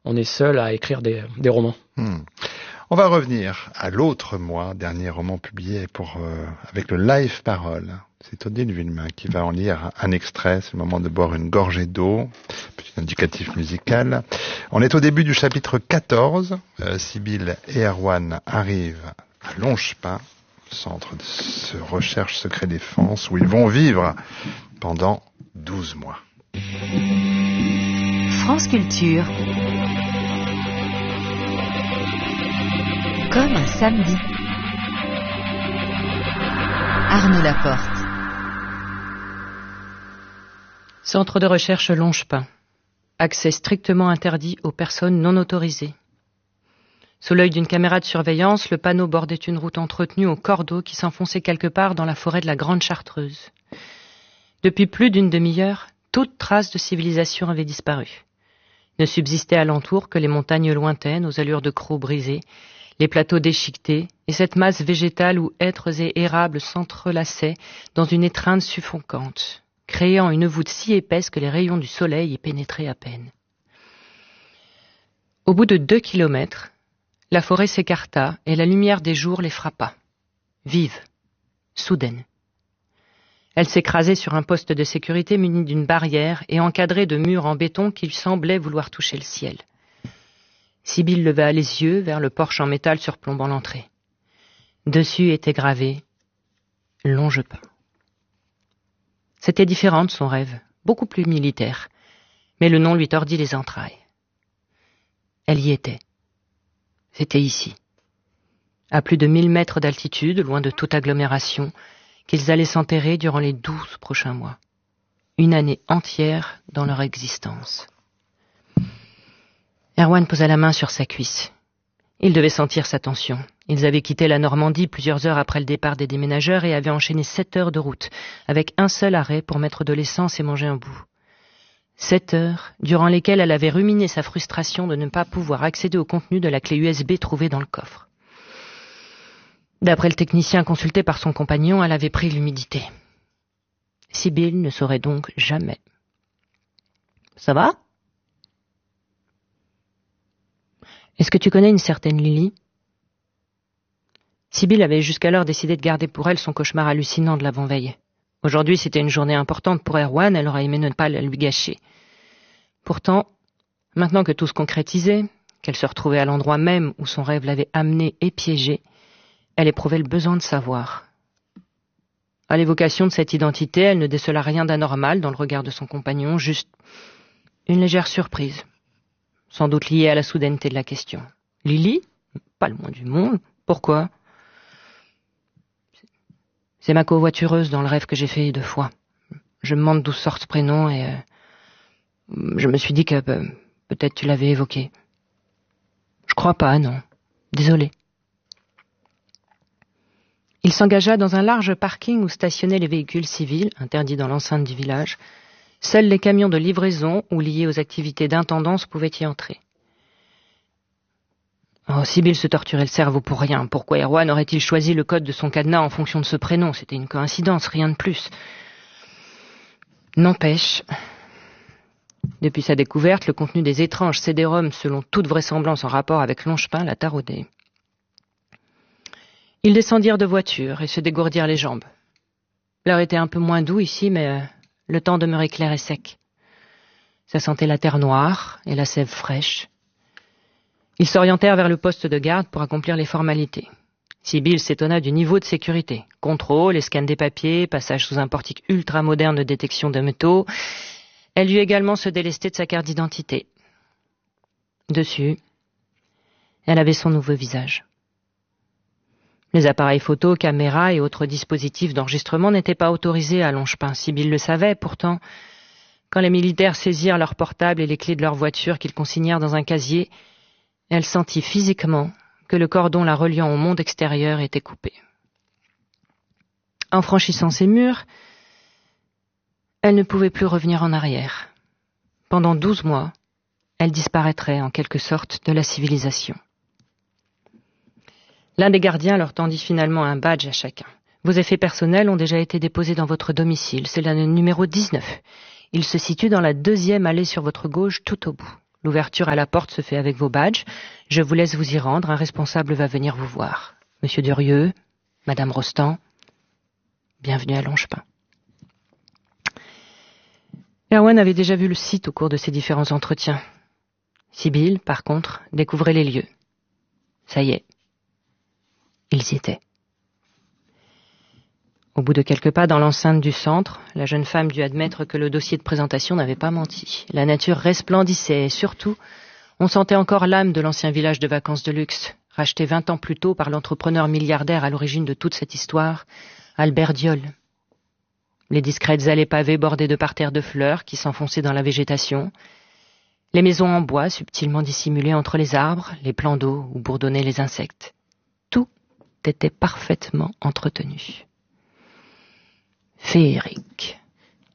on est seul à écrire des romans. On va revenir à l'autre moi, dernier roman publié avec le Live Parole. C'est Odile Villemain qui va en lire un extrait. C'est le moment de boire une gorgée d'eau. Petit indicatif musical. On est au début du chapitre 14. Sibylle et Erwan arrivent à Longepin, centre de recherche secret défense, où ils vont vivre pendant 12 mois. France Culture. Comme un samedi. Arnaud Laporte. Centre de recherche Longepin. Accès strictement interdit aux personnes non autorisées. Sous l'œil d'une caméra de surveillance, le panneau bordait une route entretenue au cordeau qui s'enfonçait quelque part dans la forêt de la Grande Chartreuse. Depuis plus d'une demi-heure, toute trace de civilisation avait disparu. Ne subsistaient alentour que les montagnes lointaines aux allures de crocs brisés, les plateaux déchiquetés et cette masse végétale où êtres et érables s'entrelaçaient dans une étreinte suffocante, créant une voûte si épaisse que les rayons du soleil y pénétraient à peine. Au bout de 2 kilomètres, la forêt s'écarta et la lumière des jours les frappa. Vive, soudaine. Elle s'écrasait sur un poste de sécurité muni d'une barrière et encadré de murs en béton qui semblaient vouloir toucher le ciel. Sibylle leva les yeux vers le porche en métal surplombant l'entrée. Dessus était gravé « Longepin ». C'était différent de son rêve, beaucoup plus militaire, mais le nom lui tordit les entrailles. Elle y était. C'était ici. À plus de 1000 mètres d'altitude, loin de toute agglomération, qu'ils allaient s'enterrer durant les 12 prochains mois. Une année entière dans leur existence. Erwan posa la main sur sa cuisse. Il devait sentir sa tension. Ils avaient quitté la Normandie plusieurs heures après le départ des déménageurs et avaient enchaîné 7 heures de route, avec un seul arrêt pour mettre de l'essence et manger un bout. 7 heures, durant lesquelles elle avait ruminé sa frustration de ne pas pouvoir accéder au contenu de la clé USB trouvée dans le coffre. D'après le technicien consulté par son compagnon, elle avait pris l'humidité. Sibylle ne saurait donc jamais. « Ça va ? Est-ce que tu connais une certaine Lily ?» Sibylle avait jusqu'alors décidé de garder pour elle son cauchemar hallucinant de l'avant-veille. Aujourd'hui, c'était une journée importante pour Erwan, elle aurait aimé ne pas la lui gâcher. Pourtant, maintenant que tout se concrétisait, qu'elle se retrouvait à l'endroit même où son rêve l'avait amenée et piégée, elle éprouvait le besoin de savoir. À l'évocation de cette identité, elle ne décela rien d'anormal dans le regard de son compagnon, juste une légère surprise, sans doute liée à la soudaineté de la question. « Lily ? Pas le moins du monde. Pourquoi ? » C'est ma covoitureuse dans le rêve que j'ai fait 2 fois. Je me demande d'où sort ce prénom et je me suis dit que peut-être tu l'avais évoqué. Je crois pas, non. Désolé. Il s'engagea dans un large parking où stationnaient les véhicules civils, interdits dans l'enceinte du village. Seuls les camions de livraison ou liés aux activités d'intendance pouvaient y entrer. Oh, Sibylle se torturait le cerveau pour rien. Pourquoi Erwan aurait-il choisi le code de son cadenas en fonction de ce prénom ? C'était une coïncidence, rien de plus. N'empêche, depuis sa découverte, le contenu des étranges CD-ROM, selon toute vraisemblance en rapport avec Longepin, l'a taraudé. Ils descendirent de voiture et se dégourdirent les jambes. L'air était un peu moins doux ici, mais le temps demeurait clair et sec. Ça sentait la terre noire et la sève fraîche. Ils s'orientèrent vers le poste de garde pour accomplir les formalités. Sibylle s'étonna du niveau de sécurité. Contrôle, scan des papiers, passage sous un portique ultra moderne de détection de métaux. Elle dut également se délester de sa carte d'identité. Dessus, elle avait son nouveau visage. Les appareils photo, caméras et autres dispositifs d'enregistrement n'étaient pas autorisés à Longepin. Sibylle le savait, pourtant, quand les militaires saisirent leurs portables et les clés de leur voiture qu'ils consignèrent dans un casier, elle sentit physiquement que le cordon la reliant au monde extérieur était coupé. En franchissant ces murs, elle ne pouvait plus revenir en arrière. Pendant 12 mois, elle disparaîtrait en quelque sorte de la civilisation. L'un des gardiens leur tendit finalement un badge à chacun. Vos effets personnels ont déjà été déposés dans votre domicile. C'est le numéro 19. Il se situe dans la 2e allée sur votre gauche tout au bout. L'ouverture à la porte se fait avec vos badges. Je vous laisse vous y rendre. Un responsable va venir vous voir. Monsieur Durieux, Madame Rostand, bienvenue à Longepin. Erwan avait déjà vu le site au cours de ses différents entretiens. Sibylle, par contre, découvrait les lieux. Ça y est, ils y étaient. Au bout de quelques pas dans l'enceinte du centre, la jeune femme dut admettre que le dossier de présentation n'avait pas menti. La nature resplendissait et surtout, on sentait encore l'âme de l'ancien village de vacances de luxe, racheté 20 ans plus tôt par l'entrepreneur milliardaire à l'origine de toute cette histoire, Albert Diol. Les discrètes allées pavées bordées de parterres de fleurs qui s'enfonçaient dans la végétation, les maisons en bois subtilement dissimulées entre les arbres, les plans d'eau où bourdonnaient les insectes. Tout était parfaitement entretenu. Féerique.